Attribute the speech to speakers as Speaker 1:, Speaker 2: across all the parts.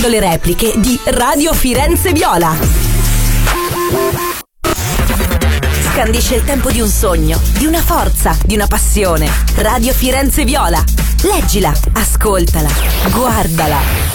Speaker 1: ascoltando le repliche di Radio Firenze Viola. Scandisce il tempo di un sogno, di una forza, di una passione. Radio Firenze Viola. Leggila, ascoltala, guardala.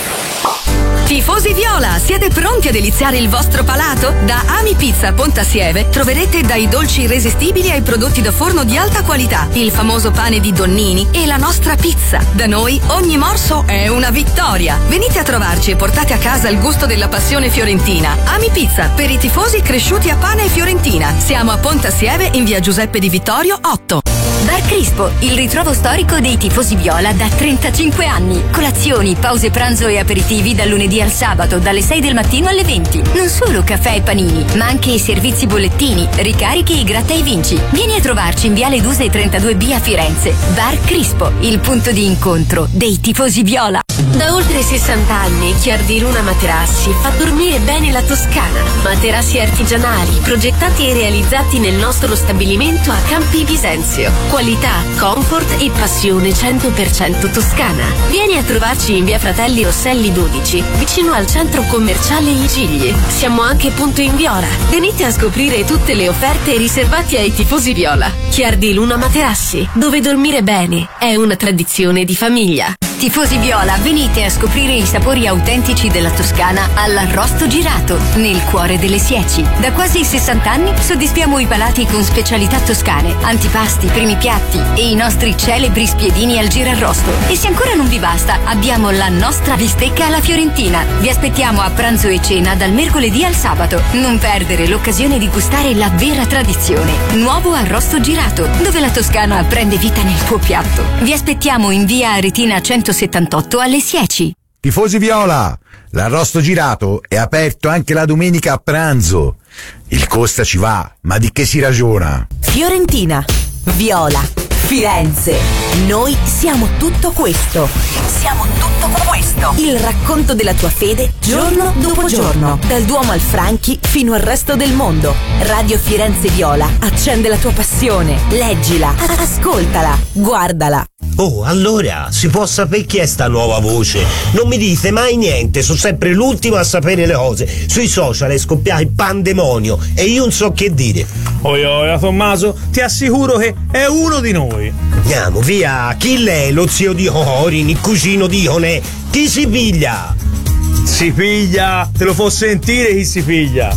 Speaker 2: Tifosi Viola, siete pronti a deliziare il vostro palato? Da Ami Pizza Pontassieve troverete dai dolci irresistibili ai prodotti da forno di alta qualità, il famoso pane di Donnini e la nostra pizza. Da noi ogni morso è una vittoria. Venite a trovarci e portate a casa il gusto della passione fiorentina. Ami Pizza, per i tifosi cresciuti a pane e fiorentina. Siamo a Pontassieve in via Giuseppe Di Vittorio 8.
Speaker 3: Bar Crispo, il ritrovo storico dei tifosi viola da 35 anni. Colazioni, pause pranzo e aperitivi dal lunedì al sabato, dalle 6 del mattino alle 20. Non solo caffè e panini, ma anche i servizi bollettini, ricarichi e gratta e vinci. Vieni a trovarci in viale Duse 32B a Firenze. Bar Crispo, il punto di incontro dei tifosi viola.
Speaker 4: Da oltre 60 anni Chiardi Luna Materassi fa dormire bene la Toscana. Materassi artigianali, progettati e realizzati nel nostro stabilimento a Campi Bisenzio. Qualità, comfort e passione 100% toscana. Vieni a trovarci in via Fratelli Rosselli 12, vicino al centro commerciale I Gigli. Siamo anche punto in Viola. Venite a scoprire tutte le offerte riservate ai tifosi viola. Chiardi Luna Materassi, dove dormire bene è una tradizione di famiglia.
Speaker 3: Tifosi viola, venite a scoprire i sapori autentici della Toscana all'Arrosto Girato, nel cuore delle Sieci. Da quasi 60 anni soddisfiamo i palati con specialità toscane, antipasti, primi piatti e i nostri celebri spiedini al girarrosto. E se ancora non vi basta, abbiamo la nostra bistecca alla fiorentina. Vi aspettiamo a pranzo e cena dal mercoledì al sabato. Non perdere l'occasione di gustare la vera tradizione. Nuovo Arrosto Girato, dove la Toscana prende vita nel tuo piatto. Vi aspettiamo in via Aretina 178 alle Sieci.
Speaker 5: Tifosi viola, l'arrosto girato è aperto anche la domenica a pranzo. Il costa ci va, ma di che si ragiona?
Speaker 1: Fiorentina, Viola, Firenze. Noi siamo tutto questo. Siamo tutto questo. Il racconto della tua fede giorno dopo giorno. Dal Duomo al Franchi fino al resto del mondo. Radio Firenze Viola accende la tua passione. Leggila, ascoltala, guardala.
Speaker 6: Oh, allora, si può sapere chi è sta nuova voce? Non mi dite mai niente, sono sempre l'ultimo a sapere le cose. Sui social è scoppiato il pandemonio e io non so che dire.
Speaker 7: Oia, Tommaso, ti assicuro che è uno di noi.
Speaker 6: Andiamo, via, chi lei? Lo zio di Orin, il cugino di Onè? Chi si piglia?
Speaker 7: Si piglia, te lo fa sentire chi si piglia.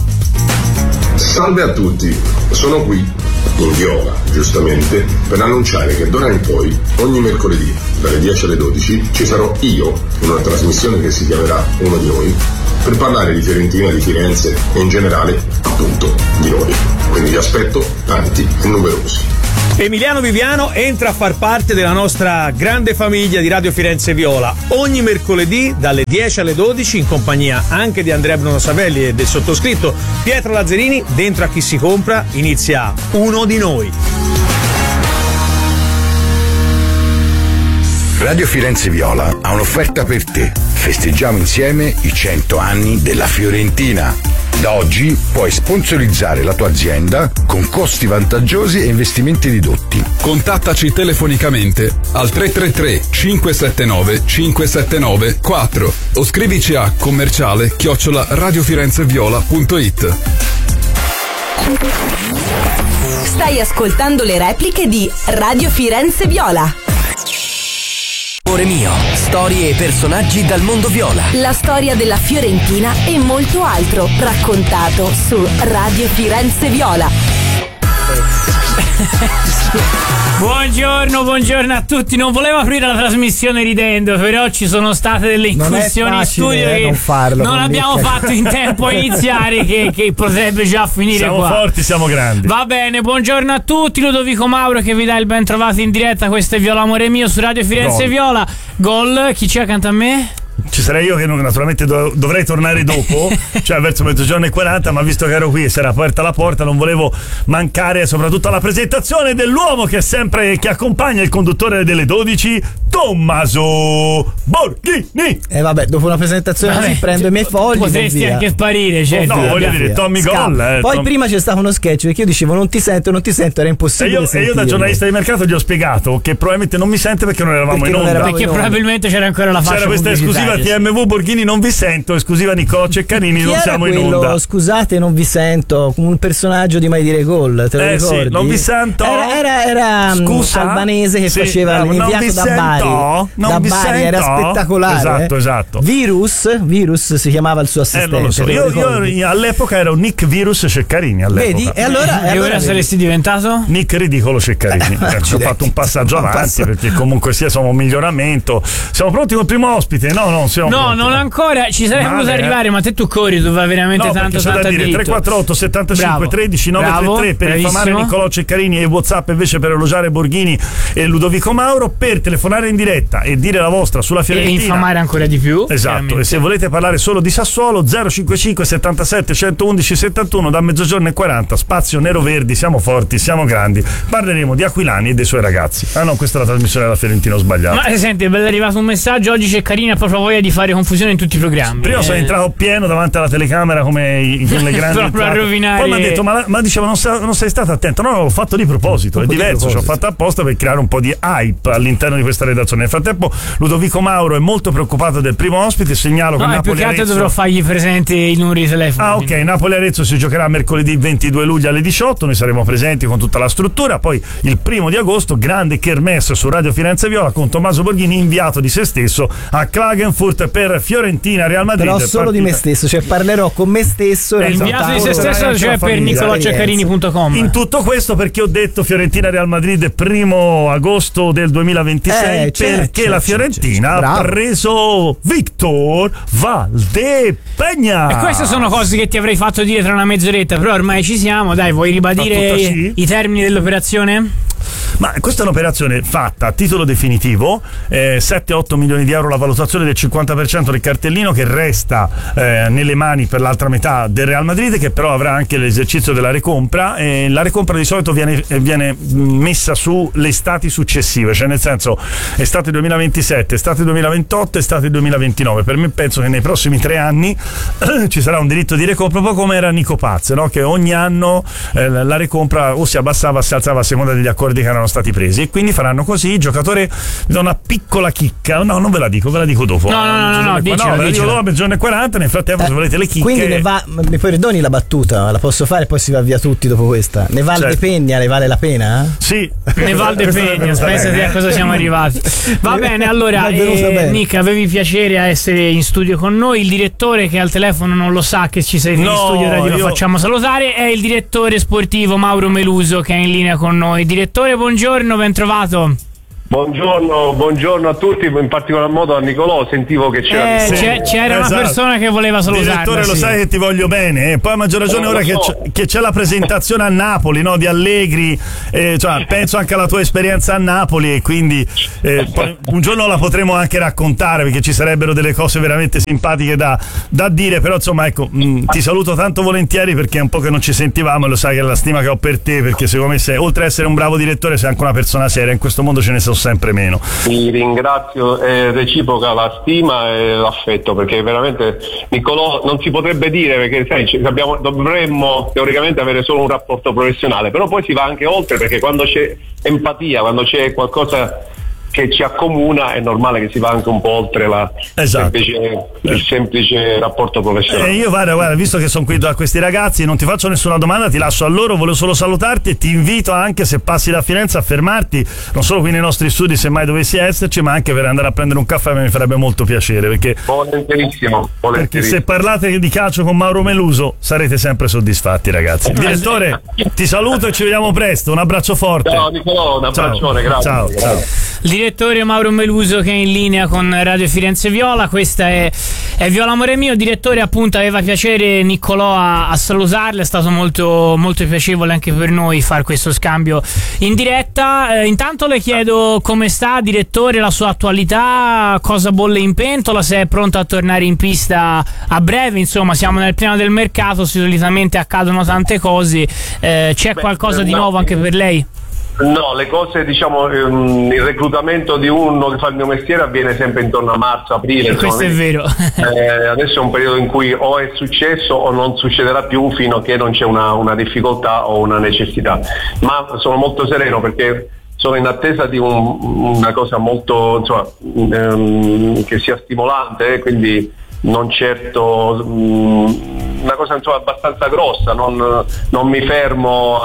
Speaker 8: Salve a tutti, sono qui in Viola, giustamente, per annunciare che d'ora in poi, ogni mercoledì, dalle 10 alle 12, ci sarò io, in una trasmissione che si chiamerà Uno di Noi, per parlare di Fiorentina, di Firenze e in generale, appunto, di noi. Quindi vi aspetto tanti e numerosi.
Speaker 7: Emiliano Viviano entra a far parte della nostra grande famiglia di Radio Firenze Viola ogni mercoledì dalle 10 alle 12 in compagnia anche di Andrea Bruno Savelli e del sottoscritto Pietro Lazzarini. Dentro a Chi si compra inizia Uno di Noi.
Speaker 5: Radio Firenze Viola ha un'offerta per te. Festeggiamo insieme i 100 anni della Fiorentina. Da oggi puoi sponsorizzare la tua azienda con costi vantaggiosi e investimenti ridotti.
Speaker 9: Contattaci telefonicamente al 333 579 579 4 o scrivici a commerciale@radiofirenzeviola.it.
Speaker 1: Stai ascoltando le repliche di Radio Firenze Viola.
Speaker 10: Amore mio, storie e personaggi dal mondo viola.
Speaker 1: La storia della Fiorentina e molto altro raccontato su Radio Firenze Viola.
Speaker 11: Buongiorno a tutti. Non volevo aprire la trasmissione ridendo, però ci sono state delle incursioni in studio che non abbiamo fatto in tempo a iniziare, che potrebbe già finire.
Speaker 7: Siamo
Speaker 11: qua.
Speaker 7: Forti, siamo grandi.
Speaker 11: Va bene, buongiorno a tutti. Ludovico Mauro che vi dà il ben trovato in diretta. Questo è Viola Amore Mio su Radio Firenze Viola. Gol, chi c'è accanto a me?
Speaker 7: Ci sarei io che naturalmente dovrei tornare dopo, cioè verso mezzogiorno e 40, ma visto che ero qui e si era aperta la porta non volevo mancare soprattutto alla presentazione dell'uomo che accompagna il conduttore delle 12, Tommaso Borghini.
Speaker 12: E vabbè, dopo una presentazione così prendo i miei fogli.
Speaker 11: Potresti anche sparire, cioè.
Speaker 7: No, voglio dire, Tommy Gol.
Speaker 12: Poi prima c'è stato uno sketch perché io dicevo non ti sento, era impossibile.
Speaker 7: E io da giornalista di mercato gli ho spiegato che probabilmente non mi sente perché non eravamo in onda.
Speaker 11: Perché probabilmente c'era ancora la fascia
Speaker 7: questa
Speaker 11: pubblicitaria.
Speaker 7: esclusiva TMV Borghini non vi sento, esclusiva Niccolò Ceccarini, non siamo in onda.
Speaker 12: Scusate, non vi sento, un personaggio di Mai Dire Gol, te lo ricordi?
Speaker 7: Sì, non vi sento.
Speaker 12: Era albanese che faceva l'inviato da Bari.
Speaker 7: Non vi sento.
Speaker 12: Era spettacolare.
Speaker 7: Esatto.
Speaker 12: Virus si chiamava il suo assistente.
Speaker 7: Non lo so. Io all'epoca ero Nick Virus Ceccarini.
Speaker 12: Vedi? E allora
Speaker 11: saresti diventato?
Speaker 7: Nick Ridicolo Ceccarini. Ho fatto un passaggio avanti perché comunque sia siamo un miglioramento. Siamo pronti col primo ospite? No,
Speaker 11: non ancora. Ci sarei voluto arrivare, ma te tu corri, tu vai veramente tanto
Speaker 7: da dire. 348 75 13 933 per infamare Niccolò Ceccarini e WhatsApp invece per elogiare Borghini e Ludovico Mauro, per telefonare in diretta e dire la vostra sulla Fiorentina
Speaker 11: e infamare ancora di più.
Speaker 7: Esatto. E se volete parlare solo di Sassuolo 055 77 111 71 da mezzogiorno e 40, spazio nero verdi, siamo forti, siamo grandi. Parleremo di Aquilani e dei suoi ragazzi. Ah no, questa è la trasmissione della Fiorentina, ho sbagliato.
Speaker 11: Ma senti, è arrivato un messaggio oggi, Ceccarini ha proprio voglia di fare confusione in tutti i programmi.
Speaker 7: Prima sono entrato pieno davanti alla telecamera come le grandi
Speaker 11: proprio a rovinare.
Speaker 7: Poi mi ha detto ma dicevo non sei stato attento. No, l'ho fatto di proposito, è diverso, ci ho fatto apposta per creare un po' di hype all'interno di questa redazione. Nel frattempo Ludovico Mauro è molto preoccupato del primo ospite, segnalo che Napoli
Speaker 11: più che altro dovrò fargli presente i numeri di telefono.
Speaker 7: Ah ok, Napoli-Arezzo si giocherà mercoledì 22 luglio alle 18, noi saremo presenti con tutta la struttura. Poi il 1° agosto grande kermesse su Radio Firenze Viola con Tommaso Borghini, inviato di se stesso a Klagenfurt per Fiorentina Real Madrid.
Speaker 12: Però solo di me stesso, cioè parlerò con me stesso.
Speaker 11: Inviato di se stesso, cioè per niccoloceccarini.com.
Speaker 7: In tutto questo perché ho detto Fiorentina Real Madrid 1° agosto del 2026 perché la Fiorentina ha preso Victor Valdepegna.
Speaker 11: E queste sono cose che ti avrei fatto dire tra una mezz'oretta, però ormai ci siamo. Dai, vuoi ribadire i termini dell'operazione?
Speaker 7: Ma questa è un'operazione fatta a titolo definitivo, 7-8 milioni di euro la valutazione del 50% del cartellino, che resta nelle mani per l'altra metà del Real Madrid, che però avrà anche l'esercizio della recompra. La recompra di solito viene messa sulle estati successive, cioè nel senso estate 2027, estate 2028, estate 2029. Per me penso che nei prossimi 3 anni ci sarà un diritto di recompra, un po' come era Nico Paz, no? Che ogni anno la recompra o si abbassava o si alzava a seconda degli accordi che erano stati presi, e quindi faranno così. Il giocatore da una piccola chicca, no, non ve la dico dopo.
Speaker 11: No,
Speaker 7: ve la dico dopo, mezz'orno e 40. Nel frattempo se volete le chicche,
Speaker 12: quindi mi perdoni la battuta, la posso fare e poi si va via tutti dopo questa. Ne vale Pegna, ne vale la pena?
Speaker 7: Sì,
Speaker 11: ne vale Pegna, pensate a cosa siamo arrivati. Va bene, allora Nick, avevi piacere a essere in studio con noi. Il direttore, che al telefono non lo sa che ci sei in studio radio, lo facciamo salutare, è il direttore sportivo Mauro Meluso, che è in linea con noi. Direttore, buongiorno, ben trovato.
Speaker 13: Buongiorno a tutti, in particolar modo a Nicolò. Sentivo che
Speaker 11: c'era una persona che voleva salutarla.
Speaker 7: Direttore, lo sai che ti voglio bene, poi a maggior ragione ora che c'è la presentazione a Napoli, no, di Allegri, cioè, penso anche alla tua esperienza a Napoli, e quindi poi un giorno la potremo anche raccontare, perché ci sarebbero delle cose veramente simpatiche da dire. Però insomma, ecco, ti saluto tanto volentieri, perché è un po' che non ci sentivamo, e lo sai che è la stima che ho per te, perché secondo me oltre ad essere un bravo direttore sei anche una persona seria. In questo mondo ce ne sono sempre meno.
Speaker 13: Vi ringrazio, reciproca la stima e l'affetto, perché veramente Nicolò non si potrebbe dire, perché sai, dovremmo teoricamente avere solo un rapporto professionale, però poi si va anche oltre, perché quando c'è empatia, quando c'è qualcosa che ci accomuna, è normale che si va anche un po' oltre il semplice rapporto professionale.
Speaker 7: Io guarda, visto che sono qui da questi ragazzi, non ti faccio nessuna domanda, ti lascio a loro. Volevo solo salutarti e ti invito anche, se passi da Firenze, a fermarti non solo qui nei nostri studi, se mai dovessi esserci, ma anche per andare a prendere un caffè. Mi farebbe molto piacere, perché
Speaker 13: volentierissimo.
Speaker 7: Perché se parlate di calcio con Mauro Meluso sarete sempre soddisfatti, ragazzi. Direttore, ti saluto e ci vediamo presto. Un abbraccio forte.
Speaker 13: Ciao Nicolò, un abbraccione, grazie.
Speaker 7: Ciao.
Speaker 11: Direttore Mauro Meluso, che è in linea con Radio Firenze Viola. Questa è Viola Amore Mio. Direttore, appunto, aveva piacere Niccolò a salutarla, è stato molto, molto piacevole anche per noi fare questo scambio in diretta. Intanto le chiedo come sta, direttore, la sua attualità, cosa bolle in pentola, se è pronto a tornare in pista a breve. Insomma, siamo nel pieno del mercato, solitamente accadono tante cose, c'è qualcosa di nuovo anche per lei?
Speaker 13: No, le cose, diciamo, il reclutamento di uno che fa il mio mestiere avviene sempre intorno a marzo-aprile.
Speaker 11: Questo è vero.
Speaker 13: Adesso è un periodo in cui o è successo o non succederà più, fino a che non c'è una difficoltà o una necessità. Ma sono molto sereno, perché sono in attesa di una cosa molto, insomma, che sia stimolante, quindi non certo una cosa, insomma, abbastanza grossa, non mi fermo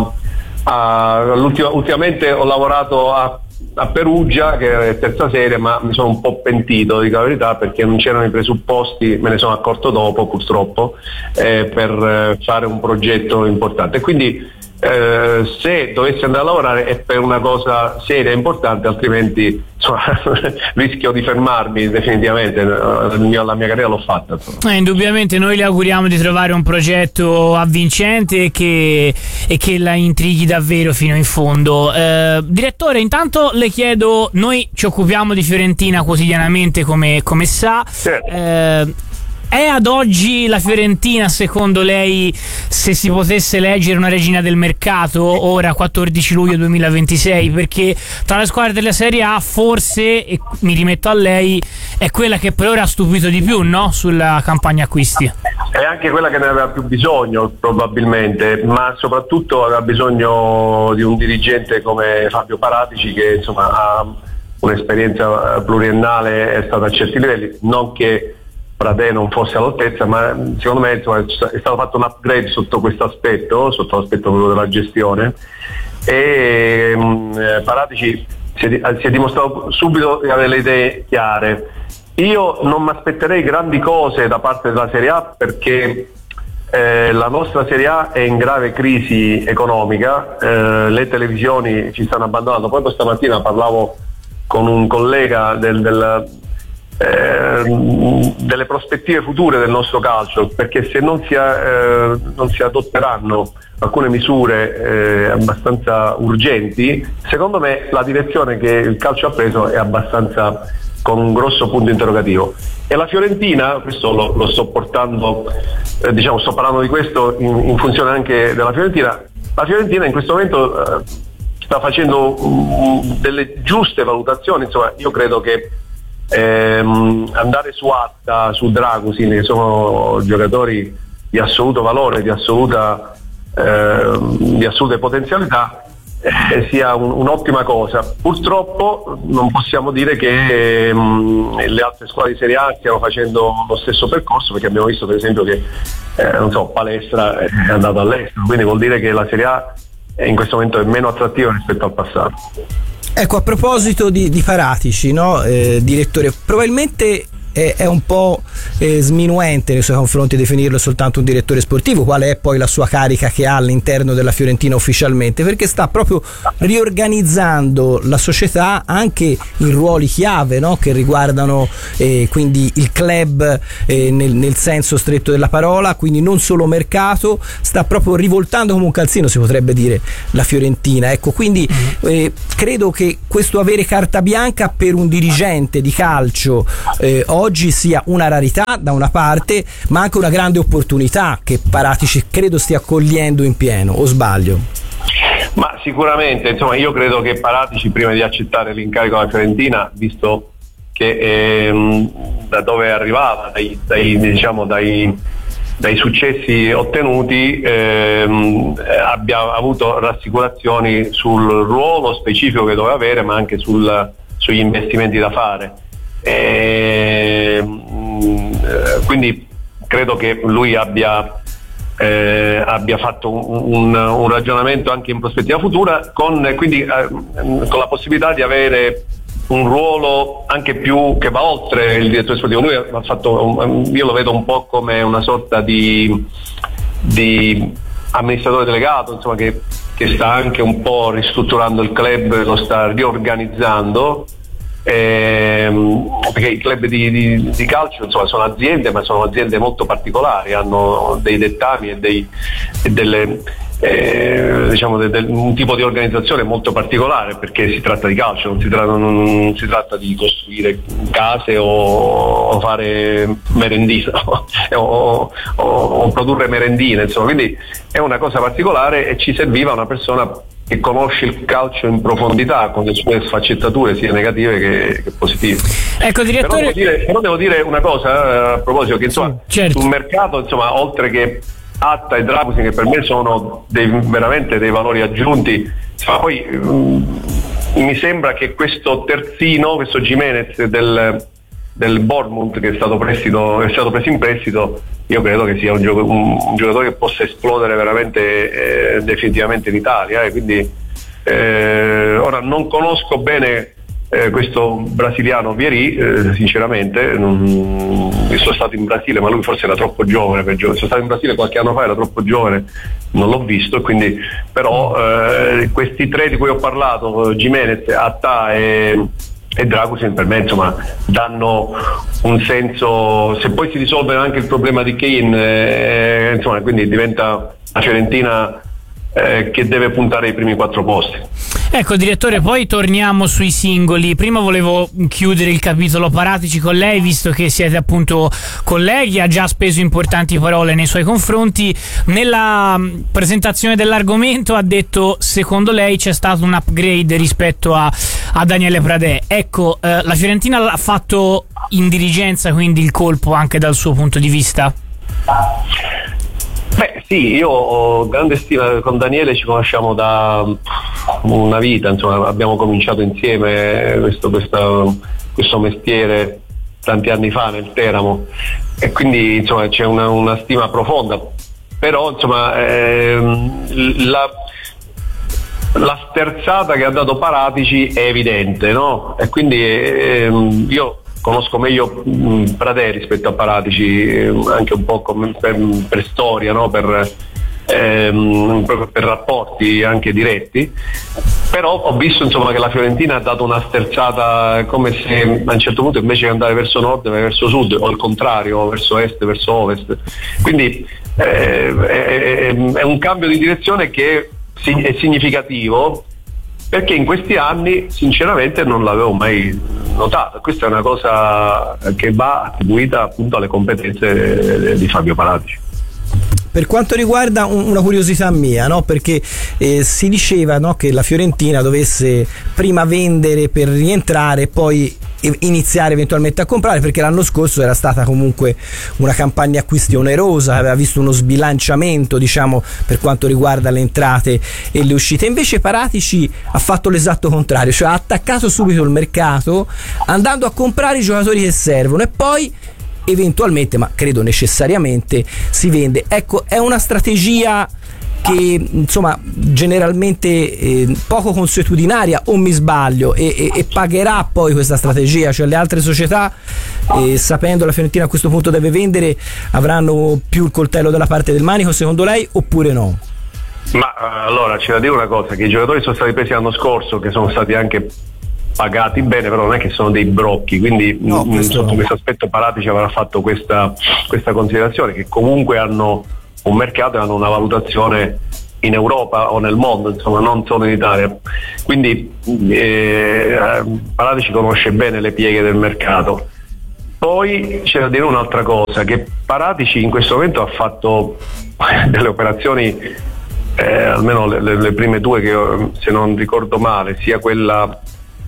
Speaker 13: ultimamente ho lavorato a Perugia, che è terza serie, ma mi sono un po' pentito, dico la verità, perché non c'erano i presupposti, me ne sono accorto dopo purtroppo, per fare un progetto importante. Quindi se dovessi andare a lavorare è per una cosa seria e importante, altrimenti insomma, rischio di fermarmi definitivamente. La mia carriera l'ho fatta.
Speaker 11: Indubbiamente noi le auguriamo di trovare un progetto avvincente e che la intrighi davvero fino in fondo. Direttore, intanto le chiedo, noi ci occupiamo di Fiorentina quotidianamente come sa. Certo. È ad oggi la Fiorentina, secondo lei, se si potesse leggere, una regina del mercato, ora 14 luglio 2026? Perché tra le squadre della Serie A forse, e mi rimetto a lei, è quella che per ora ha stupito di più, no? Sulla campagna acquisti.
Speaker 13: È anche quella che ne aveva più bisogno probabilmente, ma soprattutto aveva bisogno di un dirigente come Fabio Paratici, che insomma ha un'esperienza pluriennale, è stata a certi livelli, non che Pradè non fosse all'altezza, ma secondo me insomma, è stato fatto un upgrade sotto questo aspetto, sotto l'aspetto proprio della gestione, e Paratici si è dimostrato subito di avere le idee chiare. Io non mi aspetterei grandi cose da parte della Serie A, perché la nostra Serie A è in grave crisi economica, le televisioni ci stanno abbandonando. Poi questa mattina parlavo con un collega delle prospettive future del nostro calcio, perché se non si adotteranno alcune misure abbastanza urgenti, secondo me la direzione che il calcio ha preso è abbastanza con un grosso punto interrogativo. E la Fiorentina, questo lo sto portando, sto parlando di questo in funzione anche della Fiorentina. La Fiorentina in questo momento sta facendo delle giuste valutazioni, insomma io credo che andare su Atta, su Dragusin, che sono giocatori di assoluto valore, di assoluta potenzialità, sia un'ottima cosa. Purtroppo non possiamo dire che le altre squadre di Serie A stiano facendo lo stesso percorso, perché abbiamo visto per esempio che Palestra è andato all'estero, quindi vuol dire che la Serie A in questo momento è meno attrattiva rispetto al passato.
Speaker 12: Ecco, a proposito di Paratici, no, direttore, probabilmente è un po' sminuente nei suoi confronti definirlo soltanto un direttore sportivo, quale è poi la sua carica che ha all'interno della Fiorentina ufficialmente, perché sta proprio riorganizzando la società anche in ruoli chiave, no? Che riguardano quindi il club nel senso stretto della parola, quindi non solo mercato, sta proprio rivoltando come un calzino, si potrebbe dire, la Fiorentina. Ecco, quindi credo che questo avere carta bianca per un dirigente di calcio oggi sia una rarità da una parte, ma anche una grande opportunità che Paratici credo stia cogliendo in pieno, o sbaglio?
Speaker 13: Ma sicuramente, insomma, io credo che Paratici, prima di accettare l'incarico della Fiorentina, visto che da dove arrivava, dai successi ottenuti, abbia avuto rassicurazioni sul ruolo specifico che doveva avere, ma anche sugli investimenti da fare. Quindi credo che lui abbia fatto un ragionamento anche in prospettiva futura, con la possibilità di avere un ruolo anche più che va oltre il direttore sportivo. Lui ha fatto, io lo vedo un po' come una sorta di amministratore delegato, insomma, che sta anche un po' ristrutturando il club, lo sta riorganizzando, perché i club di calcio, insomma, sono aziende, ma sono aziende molto particolari, hanno dei dettami e un tipo di organizzazione molto particolare, perché si tratta di calcio, non si tratta di costruire case o fare merendine o produrre merendine, insomma. Quindi è una cosa particolare e ci serviva una persona che conosce il calcio in profondità, con le sue sfaccettature sia negative che positive.
Speaker 11: Ecco, direttore,
Speaker 13: però devo dire una cosa a proposito, che insomma,
Speaker 11: certo,
Speaker 13: sul mercato, insomma, oltre che Atta e Dragusin, che per me sono veramente dei valori aggiunti, insomma, poi mi sembra che questo terzino, questo Gimenez del Bournemouth che è stato preso in prestito, io credo che sia un giocatore che possa esplodere veramente definitivamente in Italia, quindi ora non conosco bene questo brasiliano Vieri, sinceramente sono stato in Brasile, ma lui forse era troppo giovane sono stato in Brasile qualche anno fa, era troppo giovane, non l'ho visto, quindi però questi tre di cui ho parlato, Gimenez, Attà e Dragusin, per me insomma danno un senso, se poi si risolve anche il problema di Kane, insomma, quindi diventa la Fiorentina che deve puntare ai primi 4 posti.
Speaker 11: Ecco direttore, poi torniamo sui singoli. Prima volevo chiudere il capitolo Paratici con lei, visto che siete appunto colleghi, ha già speso importanti parole nei suoi confronti. Nella presentazione dell'argomento ha detto, secondo lei c'è stato un upgrade rispetto a Daniele Pradè. Ecco, la Fiorentina l'ha fatto in dirigenza, quindi il colpo anche dal suo punto di vista?
Speaker 13: Beh sì, io ho grande stima con Daniele, ci conosciamo da una vita, insomma abbiamo cominciato insieme questo mestiere tanti anni fa nel Teramo, e quindi insomma c'è una stima profonda, però insomma la sterzata che ha dato Paratici è evidente, no? E quindi io conosco meglio Pradè rispetto a Paratici, anche un po' per storia, no? Per rapporti anche diretti, però ho visto insomma che la Fiorentina ha dato una sterzata, come se a un certo punto invece di andare verso nord vai verso sud, o al contrario, verso est verso ovest, quindi è un cambio di direzione che è significativo, perché in questi anni sinceramente non l'avevo mai notato. Questa è una cosa che va attribuita appunto alle competenze di Fabio Paratici.
Speaker 12: Per quanto riguarda una curiosità mia, no? Perché si diceva, no, che la Fiorentina dovesse prima vendere per rientrare e poi iniziare eventualmente a comprare, perché l'anno scorso era stata comunque una campagna acquisti onerosa, aveva visto uno sbilanciamento, diciamo, per quanto riguarda le entrate e le uscite. Invece Paratici ha fatto l'esatto contrario, cioè ha attaccato subito il mercato andando a comprare i giocatori che servono e poi eventualmente, ma credo necessariamente, si vende. Ecco, è una strategia che insomma generalmente poco consuetudinaria, o mi sbaglio, e pagherà poi questa strategia, cioè le altre società, sapendo la Fiorentina a questo punto deve vendere, avranno più il coltello dalla parte del manico, secondo lei, oppure no?
Speaker 13: Ma allora c'è da dire una cosa, che i giocatori sono stati presi l'anno scorso, che sono stati anche pagati bene, però non è che sono dei brocchi, quindi sotto questo aspetto Paratici avrà fatto questa considerazione, che comunque hanno un mercato e hanno una valutazione in Europa o nel mondo, insomma non solo in Italia, quindi Paratici conosce bene le pieghe del mercato. Poi c'è da dire un'altra cosa, che Paratici in questo momento ha fatto delle operazioni, almeno le prime due, che io, se non ricordo male, sia quella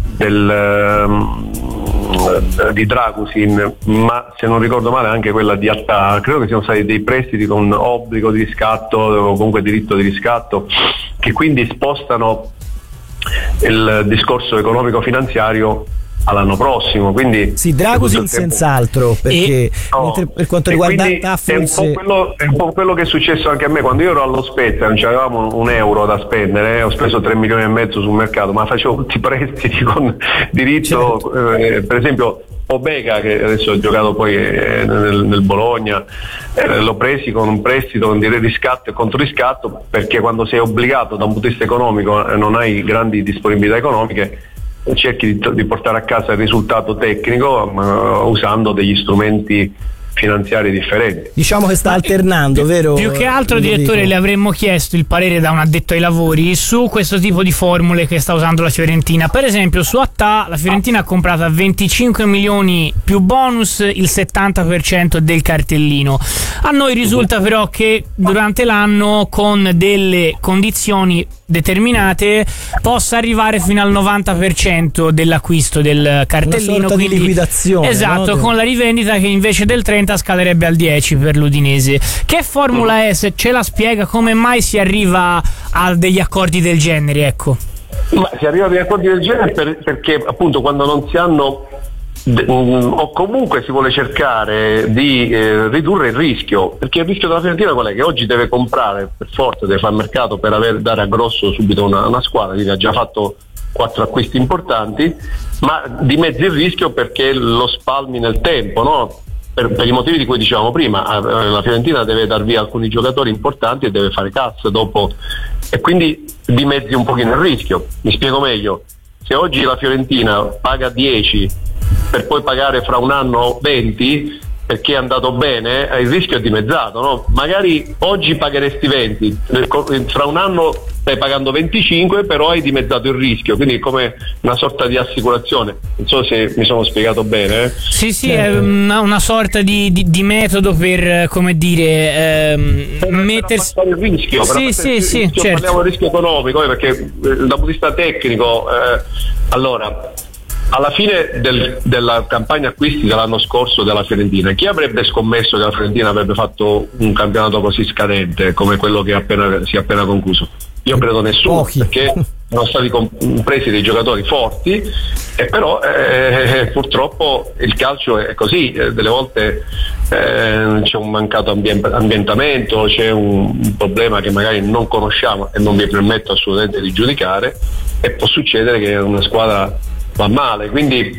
Speaker 13: di Dragusin, ma se non ricordo male anche quella di Attà, credo che siano stati dei prestiti con obbligo di riscatto o comunque diritto di riscatto, che quindi spostano il discorso economico finanziario all'anno prossimo, quindi
Speaker 12: sì, Dragusin senz'altro, perché per quanto riguarda Attà
Speaker 13: è un po' quello che è successo anche a me quando io ero allo Spezia, non avevamo un euro da spendere, ho speso 3 milioni e mezzo sul mercato, ma facevo tutti i prestiti con diritto, per esempio Pobega, che adesso ho giocato poi nel Bologna, l'ho presi con un prestito con riscatto e controriscatto, perché quando sei obbligato da un punto di vista economico e non hai grandi disponibilità economiche, cerchi di portare a casa il risultato tecnico usando degli strumenti finanziari differenti.
Speaker 12: Diciamo che sta alternando, vero?
Speaker 11: Più che altro, direttore, le avremmo chiesto il parere da un addetto ai lavori su questo tipo di formule che sta usando la Fiorentina. Per esempio su Attà la Fiorentina ha comprato a 25 milioni più bonus il 70% del cartellino. A noi risulta però che durante l'anno, con delle condizioni determinate, possa arrivare fino al 90% dell'acquisto del cartellino,
Speaker 12: una sorta
Speaker 11: quindi
Speaker 12: di liquidazione,
Speaker 11: esatto,
Speaker 12: no?
Speaker 11: Con la rivendita che invece del 30 scalerebbe al 10 per l'Udinese. Che formula è, se ce la spiega, come mai si arriva a degli accordi del genere, ecco?
Speaker 13: Ma si arriva a degli accordi del genere perché appunto quando non si hanno o comunque si vuole cercare di ridurre il rischio, perché il rischio della Fiorentina qual è? Che oggi deve comprare per forza, deve fare mercato per dare a grosso subito una squadra, quindi ha già fatto 4 acquisti importanti, ma dimezzi il rischio perché lo spalmi nel tempo, no? Per i motivi di cui dicevamo prima, la Fiorentina deve dar via alcuni giocatori importanti e deve fare cassa dopo, e quindi dimezzi un pochino il rischio. Mi spiego meglio: se oggi la Fiorentina paga 10 per poi pagare fra un anno 20 perché è andato bene, il rischio è dimezzato, no? Magari oggi pagheresti 20, fra un anno stai pagando 25, però hai dimezzato il rischio, quindi è come una sorta di assicurazione. Non so se mi sono spiegato bene.
Speaker 11: Sì, è una sorta di metodo per, come dire, mettersi
Speaker 13: il rischio.
Speaker 11: Sì, certo.
Speaker 13: Parliamo del rischio economico, perché dal punto di vista tecnico, allora, alla fine della campagna acquisti dell'anno scorso della Fiorentina, chi avrebbe scommesso che la Fiorentina avrebbe fatto un campionato così scadente come quello che si è appena concluso? Io credo nessuno, perché sono stati presi dei giocatori forti, e però purtroppo il calcio è così, delle volte c'è un mancato ambientamento, c'è un problema che magari non conosciamo e non mi permetto assolutamente di giudicare, e può succedere che una squadra va male, quindi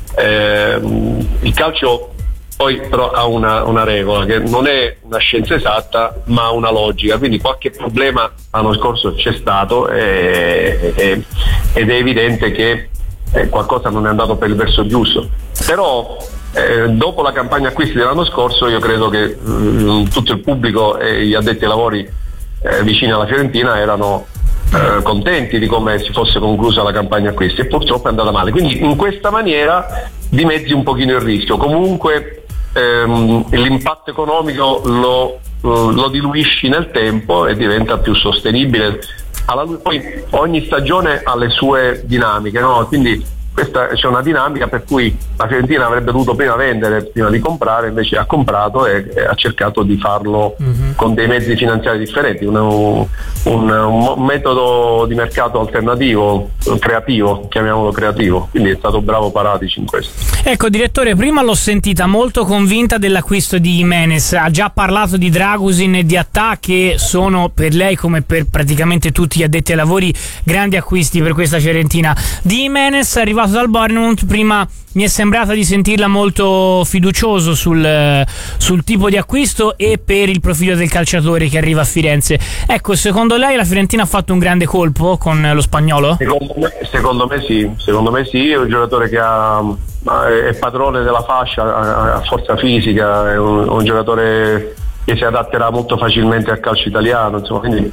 Speaker 13: il calcio poi però ha una regola che non è una scienza esatta ma una logica, quindi qualche problema l'anno scorso c'è stato ed è evidente che qualcosa non è andato per il verso giusto, però dopo la campagna acquisti dell'anno scorso io credo che tutto il pubblico e gli addetti ai lavori vicini alla Fiorentina erano contenti di come si fosse conclusa la campagna acquisti, e purtroppo è andata male, quindi in questa maniera dimezzi un pochino il rischio. Comunque l'impatto economico lo diluisci nel tempo e diventa più sostenibile. Poi ogni stagione ha le sue dinamiche, no? Quindi c'è una dinamica per cui la Fiorentina avrebbe dovuto prima vendere prima di comprare, invece ha comprato e ha cercato di farlo con dei mezzi finanziari differenti, un metodo di mercato alternativo, creativo, chiamiamolo creativo, quindi è stato bravo Paratici in questo.
Speaker 11: Ecco, direttore, prima l'ho sentita molto convinta dell'acquisto di Jimenez, ha già parlato di Dragusin e di Attà, che sono per lei, come per praticamente tutti gli addetti ai lavori, grandi acquisti per questa Fiorentina. Di Jimenez, arrivato dal Bournemouth, prima mi è sembrata di sentirla molto fiducioso sul tipo di acquisto e per il profilo del calciatore che arriva a Firenze. Ecco, secondo lei la Fiorentina ha fatto un grande colpo con lo spagnolo?
Speaker 13: Secondo me sì, è un giocatore che è padrone della fascia, ha forza fisica, è un giocatore che si adatterà molto facilmente al calcio italiano, insomma, quindi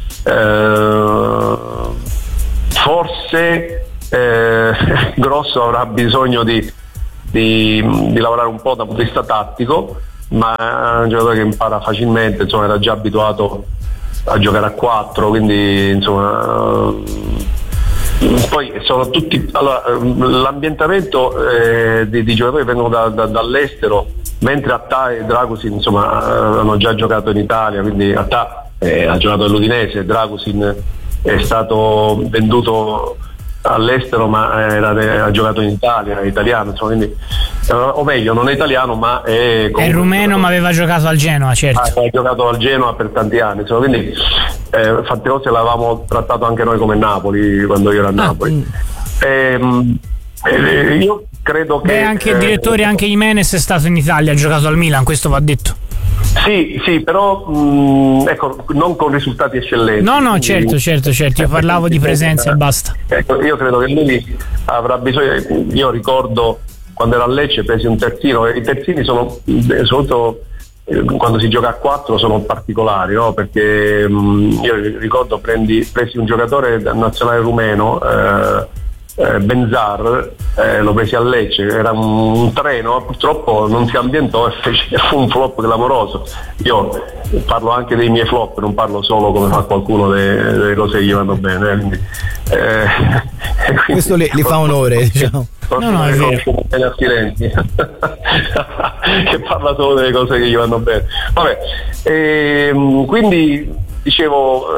Speaker 13: forse Grosso avrà bisogno di lavorare un po' dal punto di vista tattico, ma è un giocatore che impara facilmente, insomma, era già abituato a giocare a 4, quindi insomma poi sono tutti, allora, l'ambientamento di giocatori che vengono dall'estero, mentre Attà e Dragusin insomma hanno già giocato in Italia, quindi Attà ha giocato all'Udinese, Dragusin è stato venduto all'estero ma ha giocato in Italia, è italiano, insomma, quindi, o meglio, non è italiano ma è
Speaker 11: rumeno, ma aveva giocato al Genoa, certo.
Speaker 13: Ha giocato al Genoa per tanti anni, insomma, quindi Fantinosi l'avevamo trattato anche noi come Napoli quando io ero a Napoli. Io credo che
Speaker 11: anche il direttore, anche Jimenez è stato in Italia, ha giocato al Milan, questo va detto.
Speaker 13: Sì, però ecco, non con risultati eccellenti.
Speaker 11: No, certo, io parlavo di presenza e basta.
Speaker 13: Ecco, io credo che lui avrà bisogno. Io ricordo quando era a Lecce presi un terzino, e i terzini sono soprattutto quando si gioca a 4 sono particolari, no? Perché io ricordo presi un giocatore nazionale rumeno, Benzar, lo presi a Lecce, era un treno, purtroppo non si ambientò e fu un flop clamoroso. Io parlo anche dei miei flop, non parlo solo come fa qualcuno delle cose che gli vanno bene, quindi,
Speaker 12: questo li fa onore, diciamo.
Speaker 11: No, è vero.
Speaker 13: Che parla solo delle cose che gli vanno bene. Vabbè, quindi dicevo,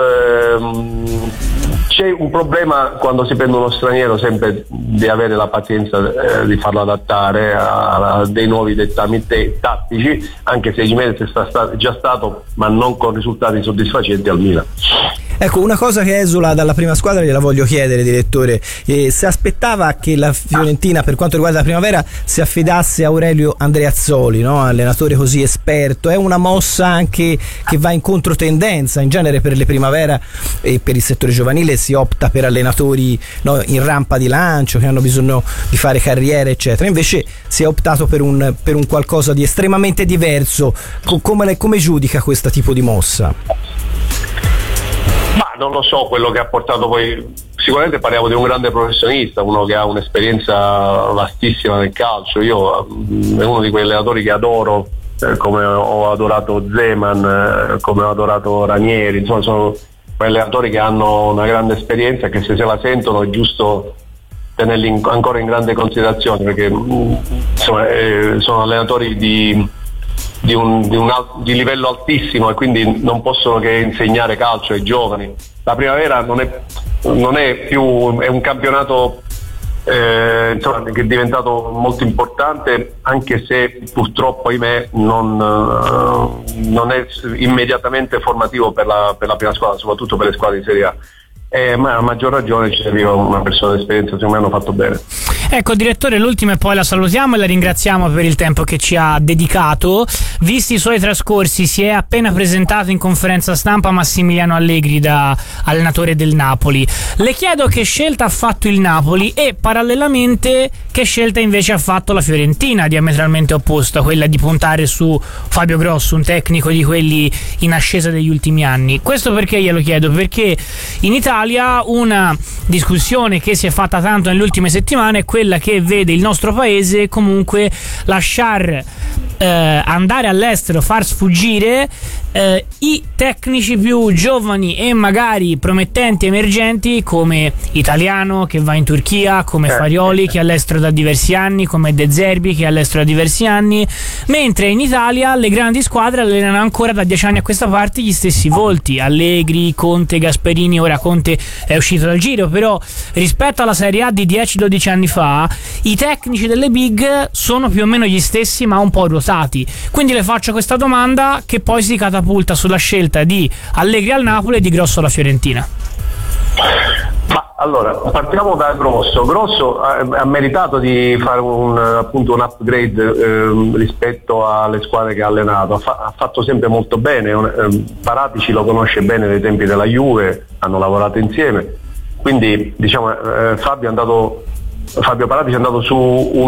Speaker 13: c'è un problema quando si prende uno straniero sempre di avere la pazienza di farlo adattare a dei nuovi dettami tattici, anche se Jimenez è già stato, ma non con risultati soddisfacenti, al Milan.
Speaker 12: Ecco, una cosa che esula dalla prima squadra gliela voglio chiedere, direttore. Se aspettava che la Fiorentina, per quanto riguarda la primavera, si affidasse a Aurelio Andreazzoli, no? Allenatore così esperto, è una mossa anche che va in controtendenza. In genere per le primavera e per il settore giovanile si opta per allenatori, no, in rampa di lancio, che hanno bisogno di fare carriera, eccetera. Invece si è optato per un qualcosa di estremamente diverso. Come giudica questo tipo di mossa?
Speaker 13: Ma non lo so quello che ha portato poi. Sicuramente parliamo di un grande professionista, uno che ha un'esperienza vastissima nel calcio. Io è uno di quei allenatori che adoro, come ho adorato Zeman, come ho adorato Ranieri. Insomma, sono quei allenatori che hanno una grande esperienza e che se la sentono è giusto tenerli ancora in grande considerazione, perché insomma, sono allenatori di livello altissimo e quindi non possono che insegnare calcio ai giovani. La primavera non è più, è un campionato insomma, che è diventato molto importante, anche se purtroppo, ahimè, non è immediatamente formativo per la prima squadra, soprattutto per le squadre di Serie A. Ma a maggior ragione ci serviva una persona di esperienza, secondo me hanno fatto bene.
Speaker 11: Ecco, direttore, l'ultima e poi la salutiamo e la ringraziamo per il tempo che ci ha dedicato. Visti i suoi trascorsi, si è appena presentato in conferenza stampa Massimiliano Allegri da allenatore del Napoli. Le chiedo che scelta ha fatto il Napoli e parallelamente che scelta invece ha fatto la Fiorentina, diametralmente opposta, quella di puntare su Fabio Grosso, un tecnico di quelli in ascesa degli ultimi anni. Questo perché glielo chiedo? Perché in Italia una discussione che si è fatta tanto nelle ultime settimane è quella che vede il nostro paese comunque lasciar andare all'estero, far sfuggire i tecnici più giovani e magari promettenti, emergenti, come Italiano che va in Turchia, come Farioli che è all'estero da diversi anni, come De Zerbi che è all'estero da diversi anni, mentre in Italia le grandi squadre allenano ancora da 10 anni a questa parte gli stessi volti: Allegri, Conte, Gasperini. Ora Conte è uscito dal giro, però rispetto alla Serie A di 10-12 anni fa i tecnici delle big sono più o meno gli stessi, ma un po' ruotati. Quindi le faccio questa domanda, che poi si catapulta sulla scelta di Allegri al Napoli e di Grosso alla Fiorentina.
Speaker 13: Ma allora, partiamo da Grosso. Grosso ha meritato di fare un upgrade rispetto alle squadre che ha allenato. Ha fatto sempre molto bene. Paratici lo conosce bene dai tempi della Juve, hanno lavorato insieme. Quindi diciamo Fabio Paratici è andato su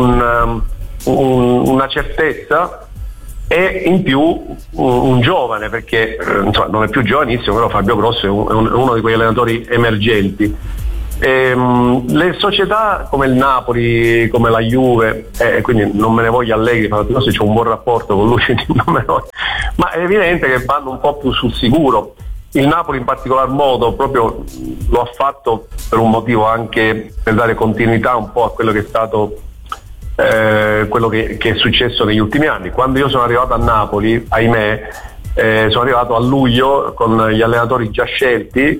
Speaker 13: una certezza e in più un giovane, perché insomma, non è più giovanissimo, però Fabio Grosso è uno di quegli allenatori emergenti. Le società come il Napoli, come la Juve, quindi non me ne voglio Allegri, Fabio Grosso c'è un buon rapporto con lui, ma è evidente che vanno un po' più sul sicuro. Il Napoli in particolar modo proprio lo ha fatto per un motivo anche per dare continuità un po' a quello che è stato quello che è successo negli ultimi anni. Quando io sono arrivato a Napoli, ahimè, sono arrivato a luglio con gli allenatori già scelti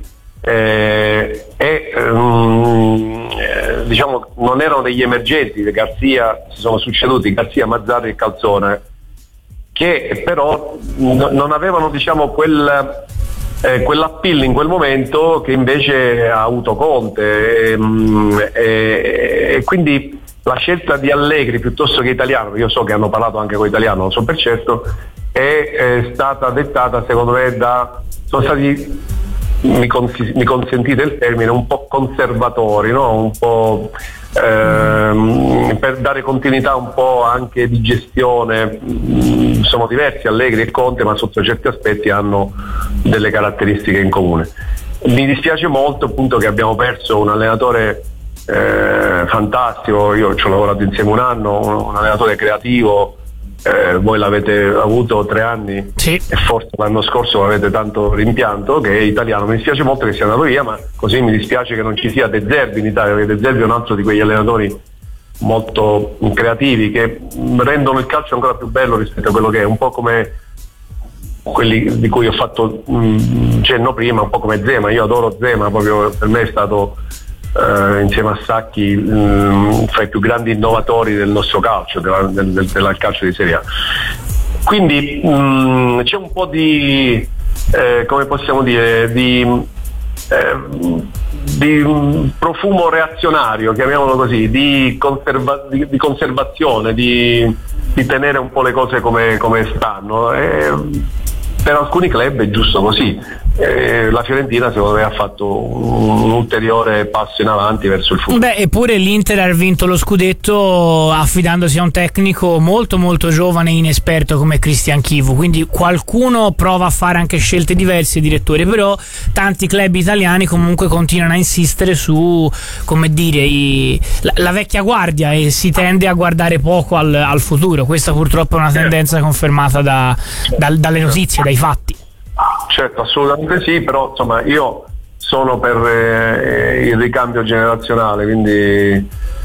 Speaker 13: diciamo non erano degli emergenti. Garzia, si sono succeduti Garzia, Mazzarri e Calzone, che però non avevano, diciamo, quell'appeal in quel momento che invece ha avuto Conte, e quindi la scelta di Allegri piuttosto che Italiano, io so che hanno parlato anche con Italiano, non so per certo, è stata dettata secondo me sono stati, mi consentite il termine, un po' conservatori, no? Un po' per dare continuità un po' anche di gestione. Sono diversi Allegri e Conte, ma sotto certi aspetti hanno delle caratteristiche in comune. Mi dispiace molto appunto che abbiamo perso un allenatore fantastico. Io ci ho lavorato insieme un anno, un allenatore creativo. Voi l'avete avuto 3 anni, sì, e forse l'anno scorso l'avete tanto rimpianto, che è Italiano. Mi dispiace molto che sia andato via, ma così mi dispiace che non ci sia De Zerbi in Italia, perché De Zerbi è un altro di quegli allenatori molto creativi che rendono il calcio ancora più bello rispetto a quello che è, un po' come quelli di cui ho fatto cenno prima, un po' come Zema. Io adoro Zema, proprio per me è stato insieme a Sacchi fra i più grandi innovatori del nostro calcio, del calcio di Serie A. Quindi c'è un po' di come possiamo dire, di profumo reazionario, chiamiamolo così, di conservazione, di tenere un po' le cose come stanno. Per alcuni club è giusto così. La Fiorentina secondo me ha fatto un ulteriore passo in avanti verso il futuro.
Speaker 11: Eppure l'Inter ha vinto lo scudetto affidandosi a un tecnico molto molto giovane e inesperto come Christian Chivu, quindi qualcuno prova a fare anche scelte diverse, direttore, però tanti club italiani comunque continuano a insistere su, come dire, la vecchia guardia, e si tende a guardare poco al futuro. Questa purtroppo è una tendenza confermata dalle notizie, dai fatti.
Speaker 13: Certo, assolutamente sì, però insomma io sono per il ricambio generazionale, quindi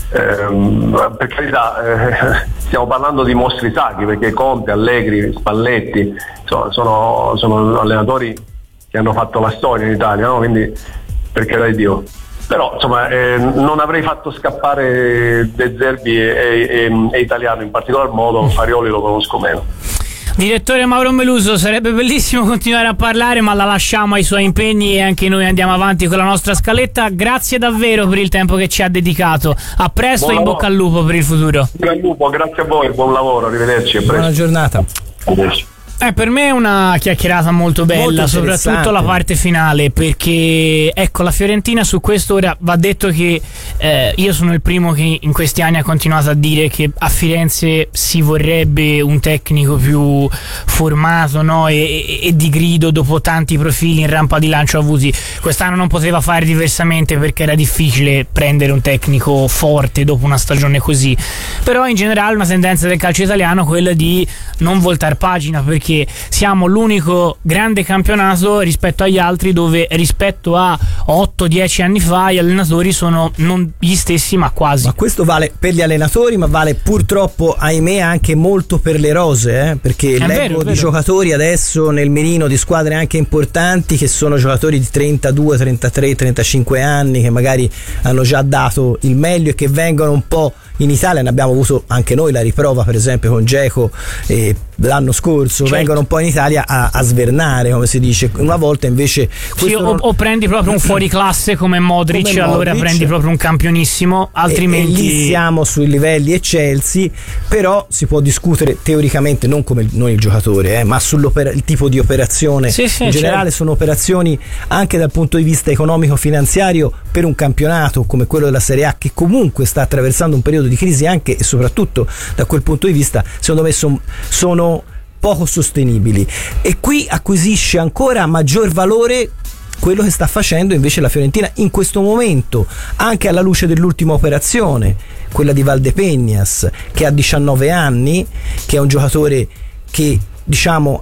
Speaker 13: per carità stiamo parlando di mostri sacri, perché Conte, Allegri, Spalletti insomma, sono allenatori che hanno fatto la storia in Italia, no? Quindi per carità di Dio. Però insomma non avrei fatto scappare De Zerbi e Italiano, in particolar modo Farioli lo conosco meno.
Speaker 11: Direttore Mauro Meluso, sarebbe bellissimo continuare a parlare, ma la lasciamo ai suoi impegni e anche noi andiamo avanti con la nostra scaletta. Grazie davvero per il tempo che ci ha dedicato. A presto e in bocca al lupo per il futuro.
Speaker 13: Bocca al lupo, grazie a voi, buon lavoro, arrivederci.
Speaker 12: Buona giornata.
Speaker 13: Arrivederci.
Speaker 11: Per me è una chiacchierata molto bella, molto soprattutto la parte finale, perché ecco, la Fiorentina su questo, ora va detto che io sono il primo che in questi anni ha continuato a dire che a Firenze si vorrebbe un tecnico più formato, no? e di grido, dopo tanti profili in rampa di lancio avuti. Quest'anno non poteva fare diversamente perché era difficile prendere un tecnico forte dopo una stagione così, però in generale una tendenza del calcio italiano è quella di non voltar pagina, perché siamo l'unico grande campionato rispetto agli altri dove rispetto a 8-10 anni fa gli allenatori sono non gli stessi ma quasi.
Speaker 12: Ma questo vale per gli allenatori, ma vale purtroppo, ahimè, anche molto per le rose, perché leggo di giocatori adesso nel mirino di squadre anche importanti che sono giocatori di 32, 33, 35 anni che magari hanno già dato il meglio e che vengono un po' in Italia. Ne abbiamo avuto anche noi la riprova, per esempio con Dzeko l'anno scorso, certo. Vengono un po' in Italia a svernare, come si dice. Una volta invece
Speaker 11: sì, o prendi proprio un fuoriclasse come Modric, allora prendi proprio un campionissimo, altrimenti
Speaker 12: e lì siamo sui livelli eccelsi. Però si può discutere teoricamente non come non il giocatore, ma il tipo di operazione.
Speaker 11: Sì,
Speaker 12: in generale, certo. Sono operazioni anche dal punto di vista economico-finanziario per un campionato come quello della Serie A, che comunque sta attraversando un periodo di crisi anche e soprattutto da quel punto di vista, secondo me sono poco sostenibili, e qui acquisisce ancora maggior valore quello che sta facendo invece la Fiorentina in questo momento, anche alla luce dell'ultima operazione, quella di Valdepeñas, che ha 19 anni, che è un giocatore che diciamo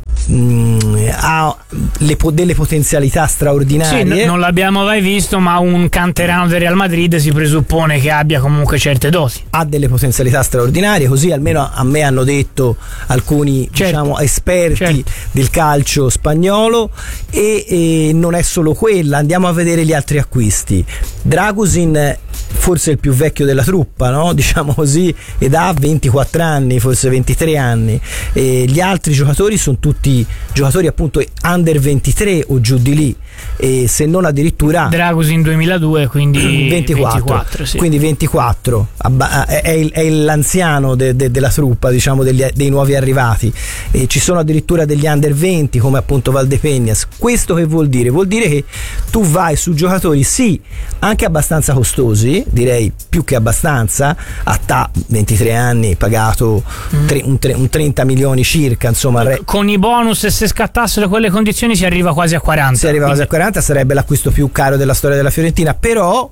Speaker 12: ha delle potenzialità straordinarie.
Speaker 11: Sì, non l'abbiamo mai visto, ma un canterano del Real Madrid si presuppone che abbia comunque certe doti.
Speaker 12: Ha delle potenzialità straordinarie, così almeno a me hanno detto alcuni, certo, diciamo, esperti, certo, del calcio spagnolo, e non è solo quella. Andiamo a vedere gli altri acquisti. Dragusin forse il più vecchio della truppa, no? Diciamo così, ed ha 24 anni, forse 23 anni. E gli altri giocatori sono tutti giocatori appunto under 23 o giù di lì, e se non addirittura
Speaker 11: Dragusin 2002, quindi 24 sì.
Speaker 12: Quindi 24 è l'anziano della truppa, diciamo, dei nuovi arrivati, e ci sono addirittura degli under 20 come appunto Valdepeñas. Questo che vuol dire? Vuol dire che tu vai su giocatori sì anche abbastanza costosi, direi più che abbastanza, a 23 anni pagato un 30 milioni circa, insomma,
Speaker 11: con i bonus, e se scattassero quelle condizioni si arriva quasi a 40.
Speaker 12: Si arriva quasi a 40, sarebbe l'acquisto più caro della storia della Fiorentina, però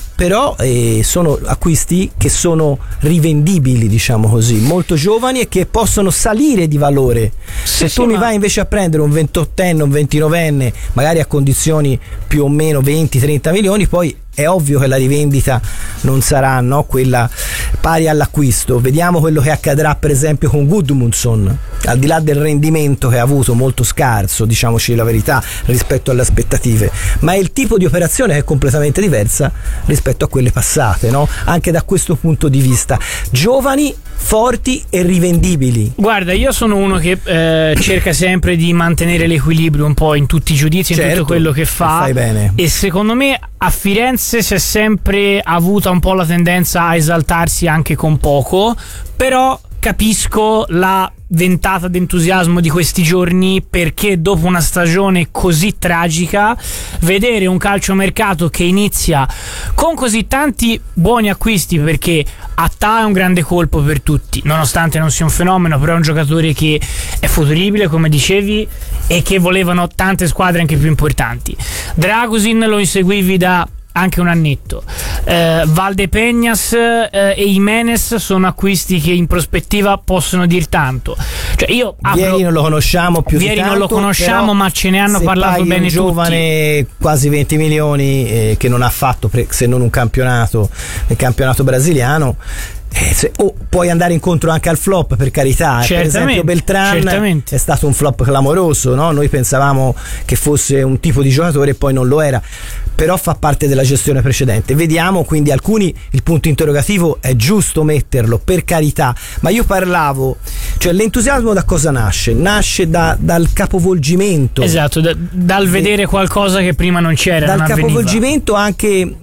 Speaker 12: sono acquisti che sono rivendibili, diciamo così, molto giovani e che possono salire di valore. Se tu mi vai invece a prendere un 28enne, un 29enne, magari a condizioni più o meno 20-30 milioni, poi è ovvio che la rivendita non sarà, no, quella pari all'acquisto. Vediamo quello che accadrà per esempio con Gudmundsson, al di là del rendimento che ha avuto molto scarso, diciamoci la verità, rispetto alle aspettative, ma è il tipo di operazione che è completamente diversa rispetto a quelle passate, no? Anche da questo punto di vista, giovani, forti e rivendibili.
Speaker 11: Guarda, io sono uno che cerca sempre di mantenere l'equilibrio un po' in tutti i giudizi, in tutto quello che fa,
Speaker 12: fai bene.
Speaker 11: E secondo me a Firenze si è sempre avuta un po' la tendenza a esaltarsi anche con poco, però capisco la ventata d'entusiasmo di questi giorni, perché dopo una stagione così tragica vedere un calciomercato che inizia con così tanti buoni acquisti, perché Attà è un grande colpo per tutti, nonostante non sia un fenomeno, però è un giocatore che è futuribile, come dicevi, e che volevano tante squadre anche più importanti. Dragusin lo inseguivi da anche un annetto. Valdepeñas e Jimenez sono acquisti che in prospettiva possono dir tanto. Cioè io
Speaker 12: Vieri non lo conosciamo più
Speaker 11: Vieri
Speaker 12: di tanto,
Speaker 11: non lo conosciamo, ma ce ne hanno parlato bene tutti.
Speaker 12: Un giovane quasi 20 milioni che non ha fatto se non un campionato, il campionato brasiliano. Puoi andare incontro anche al flop, per carità. Per esempio Beltran è stato un flop clamoroso, no? Noi pensavamo che fosse un tipo di giocatore e poi non lo era, però fa parte della gestione precedente. Vediamo, quindi alcuni il punto interrogativo è giusto metterlo, per carità, ma io parlavo, cioè l'entusiasmo da cosa nasce? Nasce dal capovolgimento,
Speaker 11: esatto, dal vedere qualcosa che prima non c'era,
Speaker 12: dal
Speaker 11: non
Speaker 12: capovolgimento anche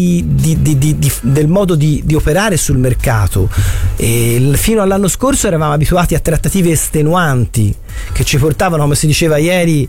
Speaker 12: del modo di operare sul mercato. Fino all'anno scorso eravamo abituati a trattative estenuanti che ci portavano, come si diceva ieri,